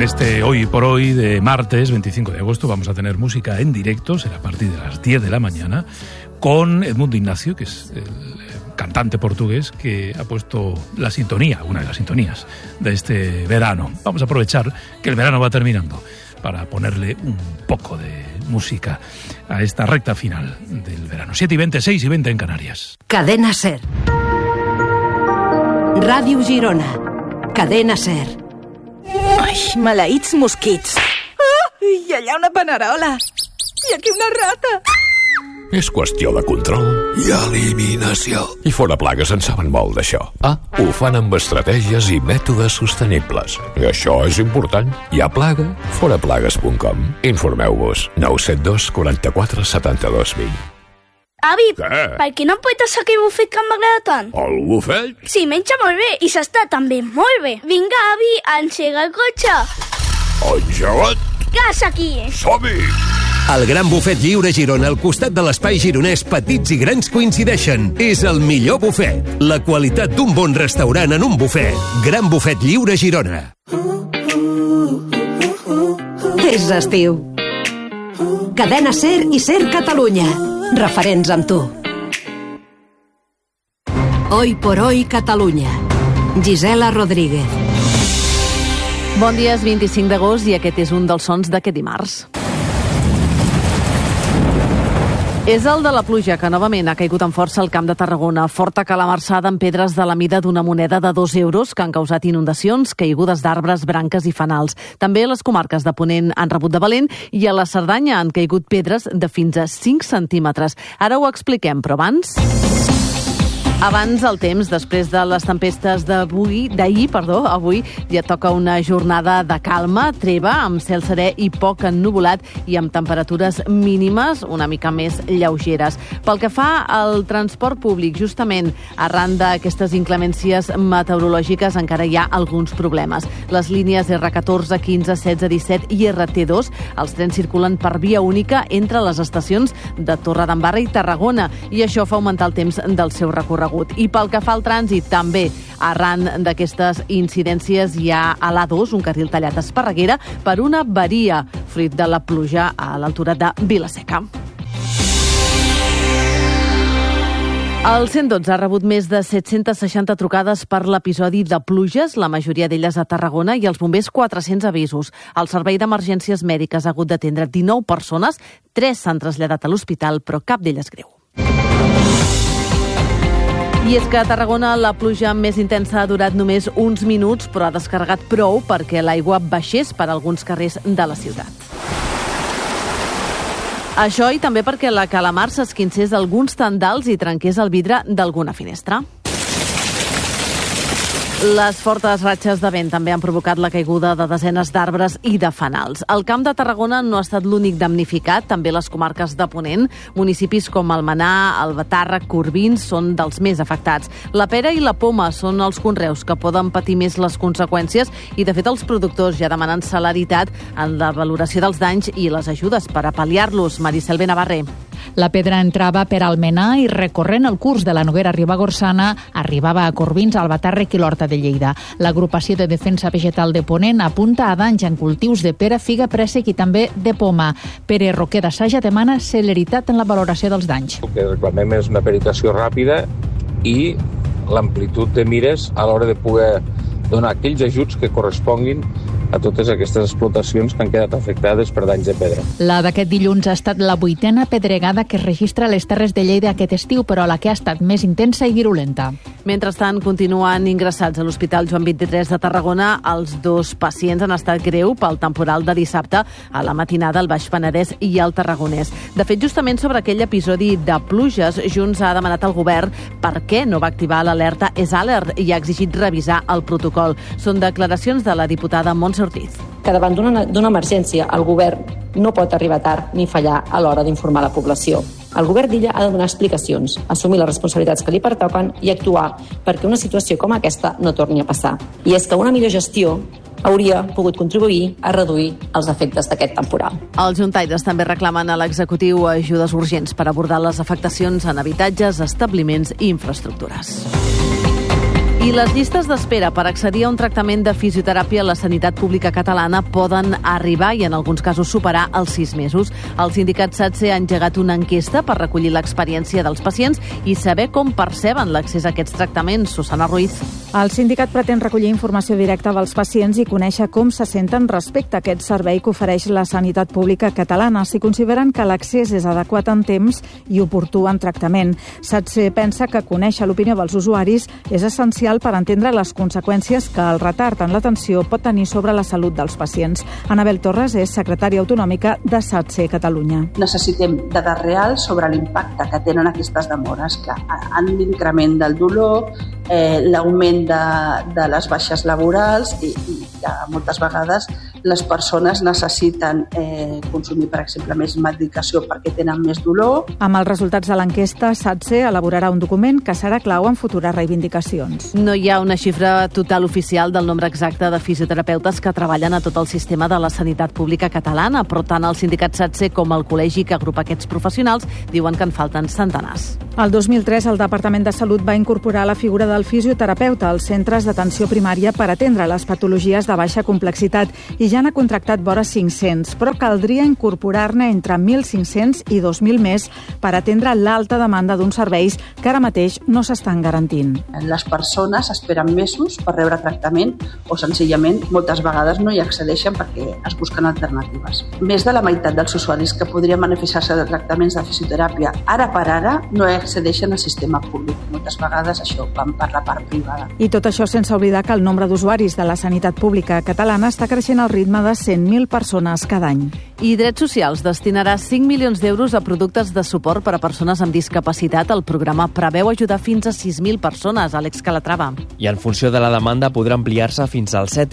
En este Hoy por Hoy de martes 25 de agosto vamos a tener música en directo, será a partir de las 10 de la mañana, con Edmundo Ignacio, que es el cantante portugués que ha puesto la sintonía, una de las sintonías de este verano. Vamos a aprovechar que el verano va terminando para ponerle un poco de música a esta recta final del verano. 7:20, 6:20 en Canarias. Cadena SER. Ràdio Girona. Cadena SER. Ai, maleïts mosquits. I allà una panerola. I aquí una rata. És qüestió de control i eliminació. I fora plagues en saben molt d'això. Ho fan amb estratègies i mètodes sostenibles. I això és important. Hi ha plaga? Foraplagues.com. Informeu-vos. 972 44 72 20. Avi, Què? per què no em portes aquell bufet que m'agrada tant? El bufet? Sí, menja molt bé i s'està també molt bé. Vinga, avi, encega el cotxe. Engegat? Gas aquí. Som-hi! El Gran Bufet Lliure Girona, al costat de l'espai gironès, petits i grans coincideixen. És el millor bufet. La qualitat d'un bon restaurant en un bufet. Gran Bufet Lliure Girona. És estiu. Cadena SER i SER Catalunya. Referents amb tu. Hoy por Hoy Catalunya. Gisela Rodríguez. Bon dia, és 25 d'agost i aquest és un dels sons d'aquest dimarts. És el de la pluja que novament ha caigut amb força al Camp de Tarragona. Forta calamarsada amb pedres de la mida d'una moneda de 2 euros que han causat inundacions, caigudes d'arbres, branques i fanals. També les comarques de Ponent han rebut de valent i a la Cerdanya han caigut pedres de fins a 5 centímetres. Ara ho expliquem, però abans el temps, després de les tempestes d'ahir, avui ja toca una jornada de calma, treva, amb cel serè i poc ennuvolat i amb temperatures mínimes una mica més lleugeres. Pel que fa al transport públic, justament arran d'aquestes inclemències meteorològiques encara hi ha alguns problemes. Les línies R14, 15, 16, 17 i RT2, els trens circulen per via única entre les estacions de Torredembarra i Tarragona i això fa augmentar el temps del seu recorregut. I pel que fa al trànsit, també arran d'aquestes incidències hi ha a l'A2 un carril tallat a Esparreguera per una avaria, fruit de la pluja a l'altura de Vilaseca. El 112 ha rebut més de 760 trucades per l'episodi de pluges, la majoria d'elles a Tarragona, i els bombers 400 avisos. El servei d'emergències mèdiques ha hagut d'atendre 19 persones, 3 s'han traslladat a l'hospital, però cap d'elles greu. I és que a Tarragona la pluja més intensa ha durat només uns minuts, però ha descarregat prou perquè l'aigua baixés per alguns carrers de la ciutat. Això i també perquè la calamar s'esquincés alguns tendals i trenqués el vidre d'alguna finestra. Les fortes ratxes de vent també han provocat la caiguda de desenes d'arbres i de fanals. El Camp de Tarragona no ha estat l'únic damnificat, també les comarques de Ponent. Municipis com Almenar, Albatàrrec, Corbins són dels més afectats. La pera i la poma són els conreus que poden patir més les conseqüències i, de fet, els productors ja demanen celeritat en la valoració dels danys i les ajudes per a pal·liar-los. Maricel Benavarré. La pedra entrava per Almenar i recorrent el curs de la Noguera Ribagorçana arribava a Corbins, Albatàrrec i l'Horta de Lleida. L'agrupació de defensa vegetal de Ponent apunta a danys en cultius de pera, figa, préssec i també de poma. Pere Roquer de Saja demana celeritat en la valoració dels danys. El que reclamem és una peritació ràpida i l'amplitud de mires a l'hora de poder donar aquells ajuts que corresponguin a totes aquestes explotacions que han quedat afectades per danys de pedra. La d'aquest dilluns ha estat la 8a pedregada que es registra a les Terres de Lleida aquest estiu, però la que ha estat més intensa i virulenta. Mentrestant, continuen ingressats a l'Hospital Joan XXIII de Tarragona. Els 2 pacients han estat greu pel temporal de dissabte a la matinada al Baix Penedès i al Tarragonès. De fet, justament sobre aquell episodi de pluges, Junts ha demanat al govern per què no va activar l'alerta EsAlert i ha exigit revisar el protocol. Són declaracions de la diputada Montse Ortiz. Que davant d'una emergència el govern no pot arribar tard ni fallar a l'hora d'informar la població. El govern d'Illa ha de donar explicacions, assumir les responsabilitats que li pertoquen i actuar perquè una situació com aquesta no torni a passar. I és que una millor gestió hauria pogut contribuir a reduir els efectes d'aquest temporal. Els juntaires també reclamen a l'executiu ajudes urgents per abordar les afectacions en habitatges, establiments i infraestructures. I les llistes d'espera per accedir a un tractament de fisioteràpia a la sanitat pública catalana poden arribar i en alguns casos superar els 6 mesos. El sindicat SATSE ha engegat una enquesta per recollir l'experiència dels pacients i saber com perceben l'accés a aquests tractaments. Susana Ruiz. El sindicat pretén recollir informació directa dels pacients i conèixer com se senten respecte a aquest servei que ofereix la sanitat pública catalana, si consideren que l'accés és adequat en temps i oportú en tractament. SATSE pensa que conèixer l'opinió dels usuaris és essencial per entendre les conseqüències que el retard en l'atenció pot tenir sobre la salut dels pacients. Anabel Torres és secretària autonòmica de SATSE Catalunya. Necessitem dades reals sobre l'impacte que tenen aquestes demores, que en l'increment del dolor, l'augment de les baixes laborals i moltes vegades les persones necessiten consumir, per exemple, més medicació perquè tenen més dolor. Amb els resultats de l'enquesta, SATSE elaborarà un document que serà clau en futures reivindicacions. No hi ha una xifra total oficial del nombre exacte de fisioterapeutes que treballen a tot el sistema de la sanitat pública catalana, però tant el sindicat SATSE com el col·legi que agrupa aquests professionals diuen que en falten centenars. El 2003, el Departament de Salut va incorporar la figura del fisioterapeuta als centres d'atenció primària per atendre les patologies de baixa complexitat i ja n'ha contractat vora 500, però caldria incorporar-ne entre 1.500 i 2.000 més per atendre l'alta demanda d'uns serveis que ara mateix no s'estan garantint. Les persones esperen mesos per rebre tractament o senzillament moltes vegades no hi accedeixen perquè es busquen alternatives. Més de la meitat dels usuaris que podrien beneficiar-se de tractaments de fisioteràpia ara per ara no accedeixen al sistema públic. Moltes vegades això van per la part privada. I tot això sense oblidar que el nombre d'usuaris de la sanitat pública catalana està creixent al ritme de 100.000 persones cada any. I Drets Socials destinarà 5 milions d'euros a productes de suport per a persones amb discapacitat. El programa preveu ajudar fins a 6.000 persones. Àlex Calatrava. I en funció de la demanda podrà ampliar-se fins al 7